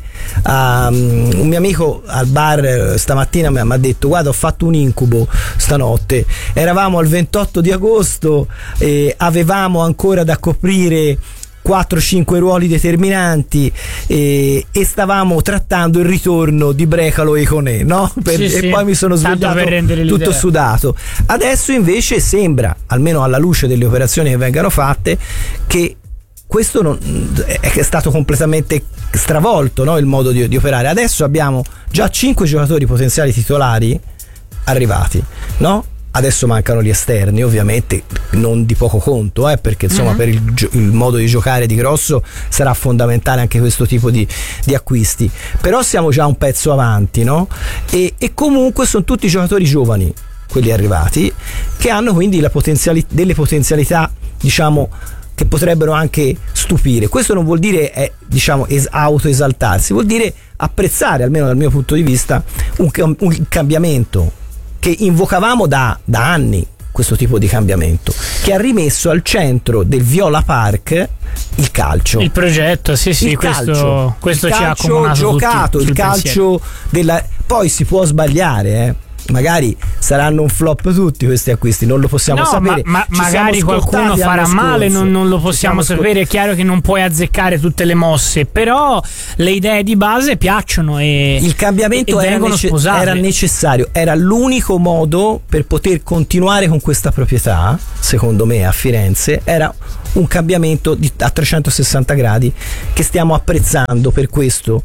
Speaker 12: un mio amico al bar stamattina mi ha detto: guarda, ho fatto un incubo stanotte, eravamo al 28 di agosto e avevamo ancora da coprire 4-5 ruoli determinanti e stavamo trattando il ritorno di Brecalo e Iconè, no? E poi mi sono svegliato tutto sudato. Adesso invece sembra, almeno alla luce delle operazioni che vengono fatte, che questo è stato completamente stravolto, no? Il modo di operare. Adesso abbiamo già 5 giocatori potenziali titolari arrivati, no? Adesso mancano gli esterni, ovviamente non di poco conto, perché insomma per il modo di giocare di Grosso sarà fondamentale anche questo tipo di acquisti. Però siamo già un pezzo avanti, no? E comunque sono tutti giocatori giovani, quelli arrivati, che hanno quindi delle potenzialità, diciamo, che potrebbero anche stupire. Questo non vuol dire autoesaltarsi, vuol dire apprezzare, almeno dal mio punto di vista, un cambiamento che invocavamo da anni, questo tipo di cambiamento, che ha rimesso al centro del Viola Park il calcio,
Speaker 11: il progetto, il questo ci ha accomunato
Speaker 12: giocato,
Speaker 11: tutti,
Speaker 12: il calcio poi si può sbagliare, magari saranno un flop tutti questi acquisti, non lo possiamo sapere,
Speaker 11: ma magari qualcuno farà male, non lo possiamo sapere. È chiaro che non puoi azzeccare tutte le mosse, però le idee di base piacciono e
Speaker 12: il cambiamento era necessario, era l'unico modo per poter continuare con questa proprietà. Secondo me a Firenze era un cambiamento a 360 gradi che stiamo apprezzando per questo,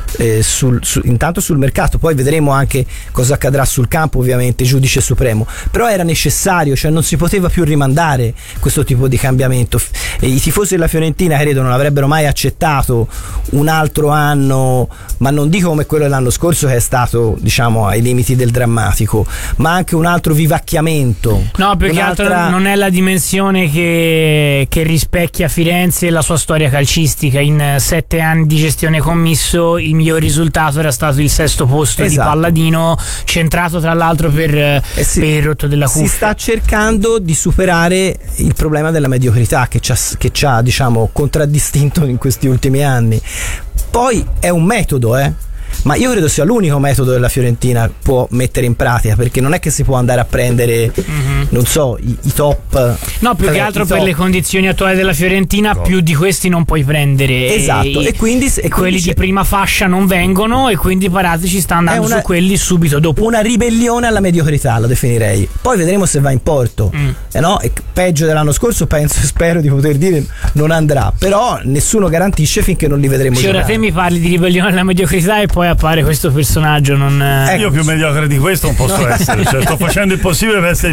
Speaker 12: intanto sul mercato, poi vedremo anche cosa accadrà sul campo, ovviamente giudice supremo, però era necessario, cioè non si poteva più rimandare questo tipo di cambiamento. I tifosi della Fiorentina credo non avrebbero mai accettato un altro anno, ma non dico come quello dell'anno scorso che è stato, diciamo, ai limiti del drammatico, ma anche un altro vivacchiamento.
Speaker 11: No, più che altro non è la dimensione che rispecchia Firenze e la sua storia calcistica. In 7 anni di gestione commisso il miglior risultato era stato il 6° posto di Palladino, centrato tra l'altro per il rotto della cuffia.
Speaker 12: Si sta cercando di superare il problema della mediocrità che ci ha diciamo contraddistinto in questi ultimi anni. Poi è un metodo, ma io credo sia l'unico metodo che la Fiorentina può mettere in pratica, perché non è che si può andare a prendere non so i top,
Speaker 11: no, più che altro per le condizioni attuali della Fiorentina più di questi non puoi prendere,
Speaker 12: e quindi
Speaker 11: quelli di prima fascia non vengono, e quindi Paratici ci sta andando su quelli subito dopo.
Speaker 12: Una ribellione alla mediocrità, lo definirei. Poi vedremo se va in porto, no? E peggio dell'anno scorso spero di poter dire non andrà, però nessuno garantisce finché non li vedremo giocare.
Speaker 11: Ora te mi parli di ribellione alla mediocrità e poi appare questo personaggio
Speaker 7: io più mediocre di questo non posso essere, cioè, sto facendo il possibile per essere il più brutto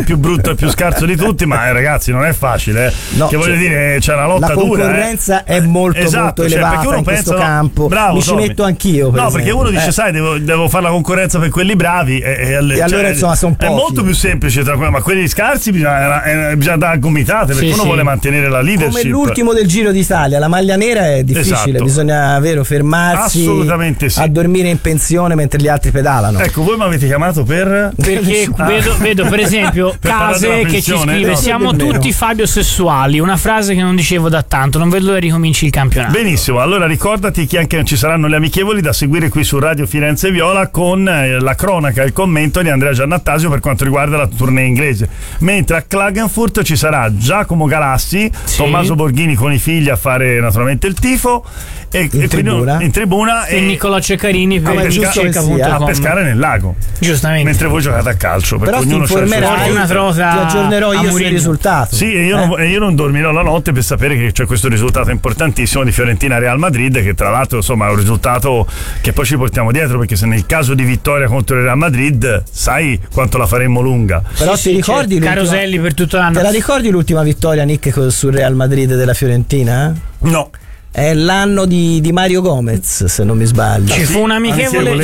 Speaker 7: appunto il più scarso di tutti, ma ragazzi non è facile,
Speaker 12: No,
Speaker 7: che voglio dire, c'è una lotta
Speaker 12: la
Speaker 7: dura. La
Speaker 12: concorrenza è molto molto elevata,
Speaker 7: perché uno
Speaker 12: in
Speaker 7: pensa,
Speaker 12: questo campo.
Speaker 7: Bravo,
Speaker 12: mi ci
Speaker 7: Tommy.
Speaker 12: metto anch'io.
Speaker 7: No,
Speaker 12: esempio.
Speaker 7: perché uno dice, sai, devo fare la concorrenza per quelli bravi e
Speaker 12: allora insomma sono pochi.
Speaker 7: È molto più semplice ma quelli scarsi bisogna dare gomitate, perché uno vuole mantenere la leadership.
Speaker 12: Come l'ultimo del Giro d'Italia, la maglia nera è difficile,
Speaker 7: esatto.
Speaker 12: Bisogna fermarsi,
Speaker 7: assolutamente sì,
Speaker 12: a dormire in pensione mentre gli altri pedalano.
Speaker 7: Ecco, voi mi avete chiamato
Speaker 11: perché vedo per esempio Case che ci scrive: siamo tutti Fabio sessuali, una frase che non dicevo da tanto, non vedo l'ora ricominci il campionato.
Speaker 7: Benissimo, allora ricordati che anche ci saranno le amichevoli da seguire qui su Radio Firenze Viola con la cronaca e il commento di Andrea Giannattasio per quanto riguarda la tournée inglese, mentre a Klagenfurt ci sarà Giacomo Galassi, Tommaso Borghini con i figli a fare naturalmente il tifo e in tribuna
Speaker 11: e Nicolò Ceccarini per
Speaker 7: a pescare nel lago,
Speaker 11: giustamente,
Speaker 7: mentre voi giocate a calcio, perché
Speaker 12: però
Speaker 7: ognuno
Speaker 12: ti aggiornerò io sul risultato.
Speaker 7: Sì, e io non dormirò la notte per sapere che c'è questo risultato importantissimo di Fiorentina Real Madrid, che tra l'altro insomma è un risultato che poi ci portiamo dietro, perché se nel caso di vittoria contro il Real Madrid sai quanto la faremmo lunga.
Speaker 12: Però ti ricordi
Speaker 11: Caroselli per tutto l'anno?
Speaker 12: Te la ricordi l'ultima vittoria, Nick, sul Real Madrid della Fiorentina?
Speaker 7: No.
Speaker 12: È l'anno di Mario Gomez, se non mi sbaglio.
Speaker 11: Ci fu un amichevole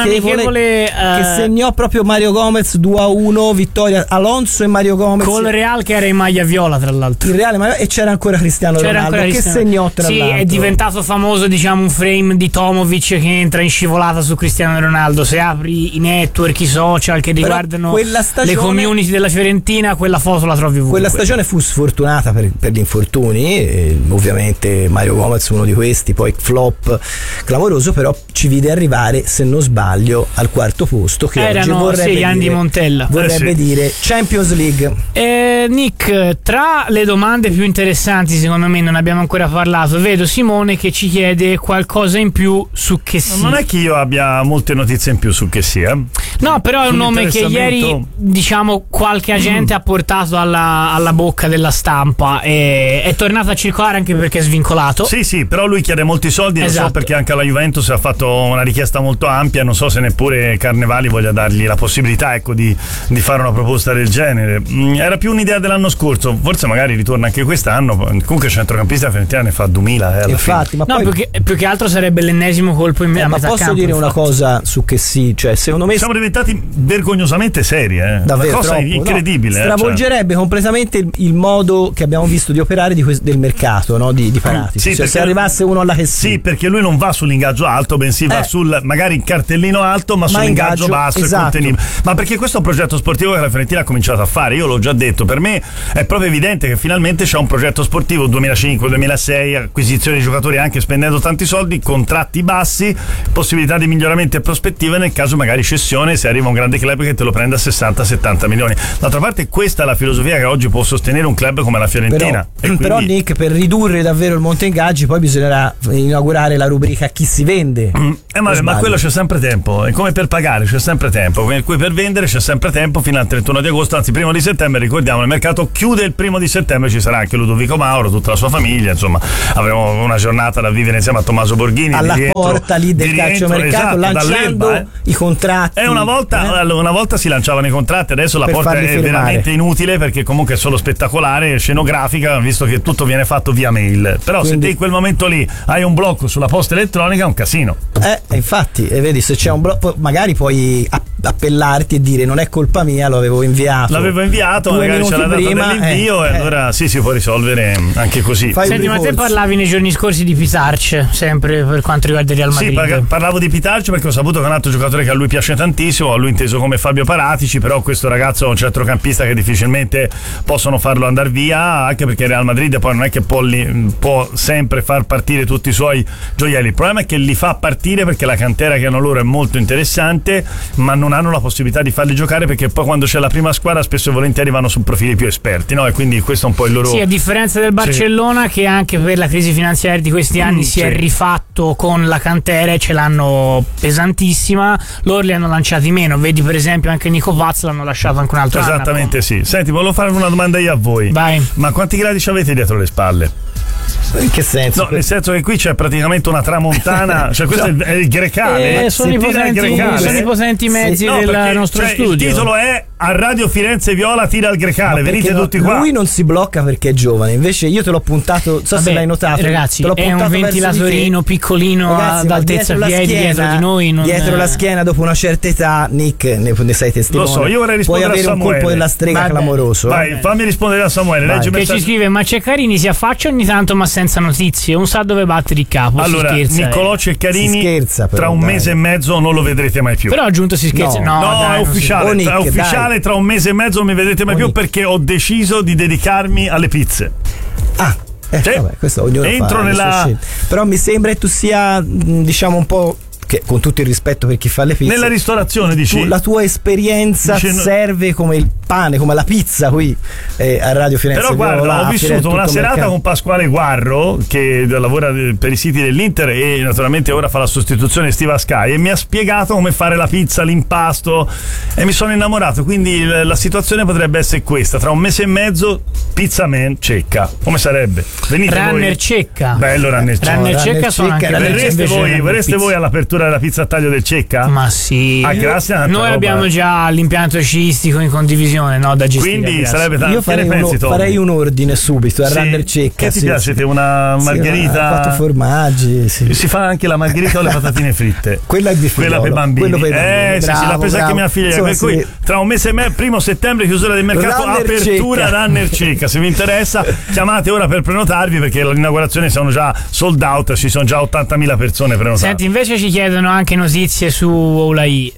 Speaker 12: che segnò proprio Mario Gomez 2-1, vittoria Alonso e Mario Gomez
Speaker 11: col Real, che era in maglia viola tra l'altro.
Speaker 12: Il Reale, e c'era ancora Cristiano Ronaldo che segnò tra l'altro.
Speaker 11: È diventato famoso, diciamo, un frame di Tomovic che entra in scivolata su Cristiano Ronaldo. Se apri i network, i social che riguardano le community della Fiorentina, quella foto la trovi ovunque.
Speaker 12: Quella stagione fu sfortunata per gli infortuni, e ovviamente Mario Gomez uno di questi, poi flop clamoroso, però ci vide arrivare, se non sbaglio, al quarto posto, che
Speaker 11: erano Andy Montella,
Speaker 12: vorrebbe dire Champions League.
Speaker 11: Nick, tra le domande più interessanti, secondo me non abbiamo ancora parlato, vedo Simone che ci chiede qualcosa in più su Che Sì.
Speaker 7: Non è che io abbia molte notizie in più su Che Sì,
Speaker 11: no, però è un nome che ieri, diciamo, qualche agente ha portato alla bocca della stampa, e è tornato a circolare anche perché è svincolato.
Speaker 7: Sì, però lui chiede molti soldi, non so, perché anche alla Juventus ha fatto una richiesta molto ampia, non so se neppure Carnevali voglia dargli la possibilità, ecco, di fare una proposta del genere. Era più un'idea dell'anno scorso, forse magari ritorna anche quest'anno. Comunque il centrocampista Fiorentina ne fa 2000
Speaker 12: infatti, ma poi
Speaker 11: più che altro sarebbe l'ennesimo colpo in
Speaker 12: ma posso
Speaker 11: campo,
Speaker 12: dire una cosa su Che Sì, cioè secondo me
Speaker 7: siamo diventati vergognosamente seri,
Speaker 12: davvero,
Speaker 7: una cosa
Speaker 12: troppo,
Speaker 7: incredibile,
Speaker 12: stravolgerebbe completamente il modo che abbiamo visto di operare del mercato, no? di Paratici. Se arrivasse uno alla Che Sì,
Speaker 7: perché lui non va sull'ingaggio alto, bensì va sul magari il cartellino alto, ma sull'ingaggio basso,
Speaker 12: esatto.
Speaker 7: E contenibile. Ma perché questo è un progetto sportivo che la Fiorentina ha cominciato a fare, io l'ho già detto, per me è proprio evidente che finalmente c'è un progetto sportivo 2005-2006, acquisizione di giocatori anche spendendo tanti soldi, contratti bassi, possibilità di miglioramento e prospettive nel caso magari cessione, se arriva un grande club che te lo prende a 60-70 milioni. D'altra parte questa è la filosofia che oggi può sostenere un club come la Fiorentina.
Speaker 12: Però Nick, per ridurre davvero il monte ingaggi poi bisognerà inaugurare la rubrica Chi si vende.
Speaker 7: Ma quello c'è sempre tempo, è come per pagare, c'è sempre tempo, per cui per vendere c'è sempre tempo fino al 31 di agosto, anzi 1 di settembre, ricordiamo, il mercato chiude il 1 di settembre, ci sarà anche Ludovico Mauro, tutta la sua famiglia, insomma avremo una giornata da vivere insieme a Tommaso Borghini
Speaker 12: alla porta lì del calciomercato, lanciando i contratti.
Speaker 7: Una volta si lanciavano i contratti, adesso la porta è veramente inutile, perché comunque è solo spettacolare, scenografica, visto che tutto viene fatto via mail. Però quindi, se te in quel momento lì hai un blocco sulla posta elettronica, è un casino.
Speaker 12: Infatti, vedi, se c'è un blocco magari puoi appellarti e dire non è colpa mia, l'avevo inviato,
Speaker 7: magari c'è la data dell'invio, e allora si può risolvere anche così.
Speaker 11: Senti, ma te parlavi nei giorni scorsi di Pitarch, sempre per quanto riguarda il Real Madrid.
Speaker 7: Sì, parlavo di Pitarch perché ho saputo che è un altro giocatore che a lui piace tantissimo, a lui inteso come Fabio Paratici, però questo ragazzo è un centrocampista che difficilmente possono farlo andare via, anche perché il Real Madrid poi non è che può sempre far partire tutti i suoi gioielli. Il problema è che li fa partire perché la cantera che hanno loro è molto interessante, ma non hanno la possibilità di farli giocare, perché poi quando c'è la prima squadra spesso e volentieri vanno su profili più esperti, no? E quindi questo è un po' il loro...
Speaker 11: Sì, a differenza del Barcellona, che anche per la crisi finanziaria di questi anni si è rifatto con la cantera e ce l'hanno pesantissima, loro li hanno lanciati meno, vedi per esempio anche Nico Paz l'hanno lasciato anche un altro anno.
Speaker 7: Esattamente, sì. Senti, volevo fare una domanda io a voi.
Speaker 11: Vai.
Speaker 7: Ma quanti gradi ci avete dietro le spalle?
Speaker 12: In che senso?
Speaker 7: No, nel senso che qui c'è praticamente una tramontana, cioè questo è il Grecale.
Speaker 11: Sono i potenti mezzi del nostro studio.
Speaker 7: Il titolo è A Radio Firenze Viola tira il Grecale, venite tutti qua.
Speaker 12: Lui non si blocca perché è giovane, invece io te l'ho puntato, se l'hai notato.
Speaker 11: Ragazzi, è un ventilatorino piccolino ad altezza piedi dietro di noi.
Speaker 12: Dietro la schiena, dopo una certa età, Nick, ne sei testimone.
Speaker 7: Lo so, io vorrei rispondere
Speaker 12: a Samuele. Puoi avere un colpo della strega clamoroso.
Speaker 7: Vai, fammi rispondere a Samuele.
Speaker 11: Che ci scrive: ma Ceccarini si affaccia ogni tanto ma senza notizie, non sa dove battere il capo.
Speaker 7: Allora, Niccolò Ceccarini tra un mese e mezzo non lo vedrete mai più.
Speaker 11: Però ha aggiunto si scherza.
Speaker 7: No, è ufficiale. È ufficiale, tra un mese e mezzo non mi vedrete mai più perché ho deciso di dedicarmi alle pizze.
Speaker 12: Vabbè, questo ognuno
Speaker 7: entro
Speaker 12: fa
Speaker 7: nella.
Speaker 12: Però mi sembra che tu sia, diciamo, un po'. Che, con tutto il rispetto per chi fa le pizze,
Speaker 7: nella ristorazione dici?
Speaker 12: La tua esperienza serve come il pane, come la pizza qui a Radio Firenze.
Speaker 7: Però guarda, ho vissuto una serata con Pasquale Guarro che lavora per i siti dell'Inter e naturalmente ora fa la sostituzione estiva a Sky, e mi ha spiegato come fare la pizza, l'impasto, e mi sono innamorato. Quindi la situazione potrebbe essere questa: tra un mese e mezzo Pizza Man Cecca. Come sarebbe? Venite
Speaker 11: Runner
Speaker 7: voi.
Speaker 11: Cecca.
Speaker 7: Bello Runner Cecca.
Speaker 11: Runner Cecca sono anche
Speaker 7: verreste voi all'apertura della pizza a taglio del Cecca?
Speaker 11: Ma sì.
Speaker 7: Grazie.
Speaker 11: Noi abbiamo già l'impianto sciistico in condivisione, no, da gestire.
Speaker 7: Quindi sarebbe tanto.
Speaker 12: Io farei un ordine subito a Runner Cecca.
Speaker 7: Che ti piace? Una margherita?
Speaker 12: 4 formaggi. Sì.
Speaker 7: Si fa anche la margherita o le patatine fritte?
Speaker 12: Quella è di
Speaker 7: quella per bambini. L'ha presa anche mia figlia. Per cui tra un mese e mezzo, 1 settembre, chiusura del mercato, apertura Runner Cecca. Se vi interessa, chiamate ora per prenotarvi, perché l'inaugurazione sono già sold out, ci sono già 80.000 persone prenotate.
Speaker 11: Senti, invece ci chiedono anche notizie su Oulai.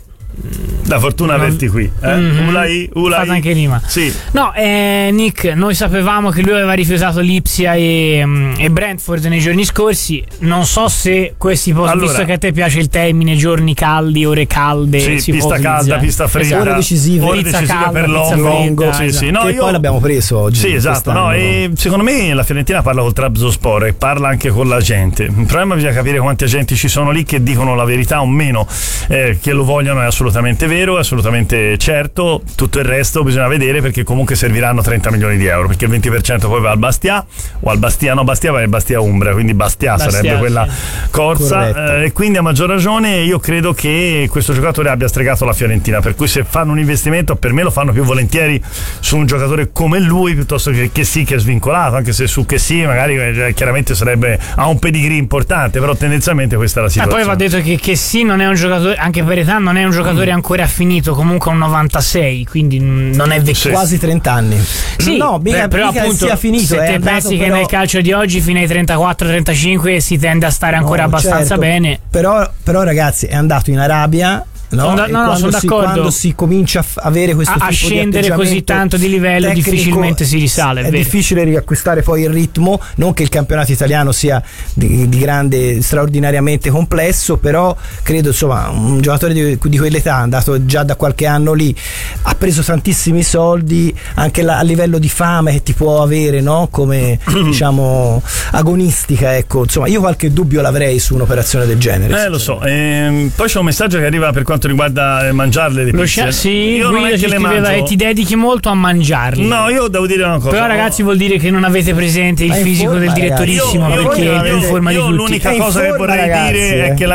Speaker 7: La fortuna averti qui. Ulai.
Speaker 11: Fate anche rima.
Speaker 7: Sì.
Speaker 11: No, Nick, noi sapevamo che lui aveva rifiutato Lipsia e Brentford nei giorni scorsi. Non so se questi posti, visto che a te piace il termine giorni caldi, ore calde,
Speaker 7: sì, pista calda, pista fredda,
Speaker 12: ore decisive
Speaker 11: calda,
Speaker 12: per
Speaker 7: Longo, sì. No,
Speaker 12: poi l'abbiamo preso oggi.
Speaker 7: Sì, esatto. No, e secondo me la Fiorentina parla col Trabzonspor e parla anche con la gente. Il problema bisogna capire quanti agenti ci sono lì che dicono la verità o meno, che lo vogliono è assolutamente vero, è assolutamente certo. Tutto il resto bisogna vedere, perché comunque serviranno 30 milioni di euro, perché il 20% poi va al Bastia o al Bastia, no, Bastia va al Bastia Umbria, quindi Bastia sarebbe quella corsa, e quindi a maggior ragione io credo che questo giocatore abbia stregato la Fiorentina, per cui se fanno un investimento per me lo fanno più volentieri su un giocatore come lui piuttosto che è svincolato, anche se su che magari chiaramente ha un pedigree importante, però tendenzialmente questa è la situazione.
Speaker 11: Poi va detto che non è un giocatore, anche per età non è un giocatore ancora finito, comunque un 96, quindi non è vecchio,
Speaker 12: quasi 30 anni.
Speaker 11: Sì,
Speaker 12: no,
Speaker 11: però appunto
Speaker 12: sia finito,
Speaker 11: se te pensi che nel calcio di oggi fino ai 34-35 si tende a stare ancora abbastanza bene.
Speaker 12: Però ragazzi, è andato in Arabia. Sono d'accordo. Quando si comincia a avere questo tipo
Speaker 11: scendere
Speaker 12: di
Speaker 11: così tanto di livello,
Speaker 12: tecnico,
Speaker 11: difficilmente si risale.
Speaker 12: È difficile riacquistare poi il ritmo. Non che il campionato italiano sia di grande, straordinariamente complesso, però credo, insomma, un giocatore di quell'età, andato già da qualche anno lì, ha preso tantissimi soldi, anche a livello di fame che ti può avere, no? Come diciamo agonistica, ecco. Insomma, io qualche dubbio l'avrei su un'operazione del genere.
Speaker 7: Lo so. Poi c'è un messaggio che arriva per quanto riguarda mangiarle le pizze.
Speaker 11: Io non è che le mangio. E ti dedichi molto a mangiarle.
Speaker 7: No, io devo dire una cosa.
Speaker 11: Però ragazzi, vuol dire che non avete presente il fisico del direttorissimo, perché è più in forma di tutti.
Speaker 7: L'unica cosa che vorrei dire è che